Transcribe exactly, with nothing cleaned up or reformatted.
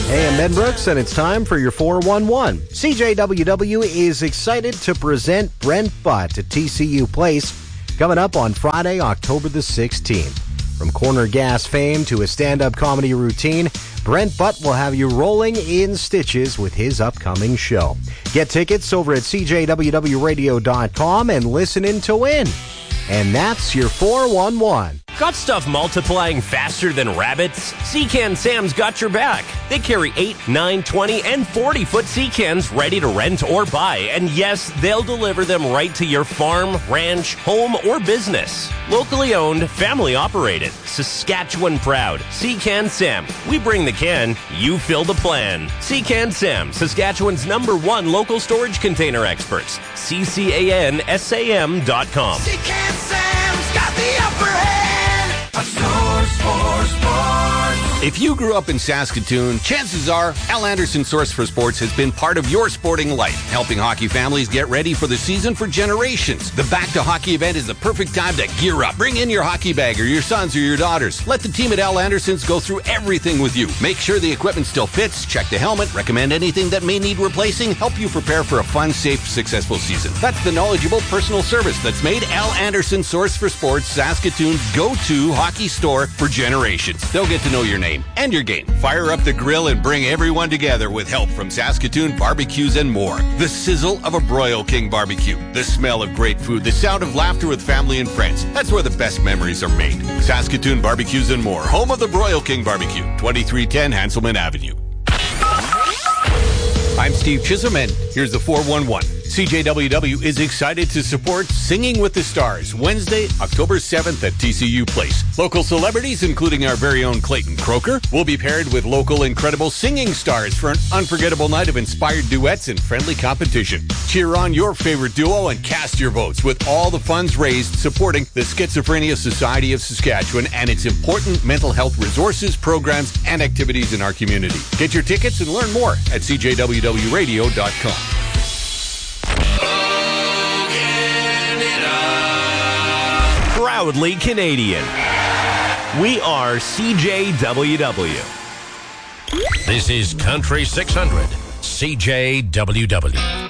Hey, I'm Ben Brooks, and it's time for your four one one. C J W W is excited to present Brent Butt at T C U Place coming up on Friday, October the sixteenth. From corner gas fame to a stand-up comedy routine, Brent Butt will have you rolling in stitches with his upcoming show. Get tickets over at C J W W radio dot com and listen in to win. And that's your four one one. Got stuff multiplying faster than rabbits? Sea-Can Sam's got your back. They carry eight, nine, twenty, and forty-foot sea cans ready to rent or buy. And yes, they'll deliver them right to your farm, ranch, home, or business. Locally owned, family operated, Saskatchewan proud. Sea-Can Sam. We bring the can, you fill the plan. Sea-Can Sam, Saskatchewan's number one local storage container experts. C C A N S A M dot com. Sea-Can Sam's got the upper hand. Source for Sports. If you grew up in Saskatoon, chances are Al Anderson Source for Sports has been part of your sporting life, helping hockey families get ready for the season for generations. The Back to Hockey event is the perfect time to gear up. Bring in your hockey bag or your sons or your daughters. Let the team at Al Anderson's go through everything with you. Make sure the equipment still fits, check the helmet, recommend anything that may need replacing, help you prepare for a fun, safe, successful season. That's the knowledgeable personal service that's made Al Anderson Source for Sports Saskatoon's go-to hockey store for generations. They'll get to know your name and your game. Fire up the grill and bring everyone together with help from Saskatoon Barbecues and more. The sizzle of a Broil King barbecue, the smell of great food, the sound of laughter with family and friends. That's where the best memories are made. Saskatoon Barbecues and more, home of the Broil King barbecue, twenty-three ten Hanselman Avenue. I'm Steve Chisholm, and here's the four one one. C J W W is excited to support Singing with the Stars, Wednesday, October seventh at T C U Place. Local celebrities, including our very own Clayton Croker, will be paired with local incredible singing stars for an unforgettable night of inspired duets and friendly competition. Cheer on your favorite duo and cast your votes, with all the funds raised supporting the Schizophrenia Society of Saskatchewan and its important mental health resources, programs, and activities in our community. Get your tickets and learn more at C J W W radio dot com. Proudly Canadian. We are C J W W. This is Country six hundred, C J W W.